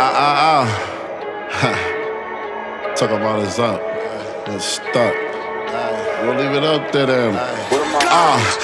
Talk about it's up. It's stuck. We'll leave it up to them.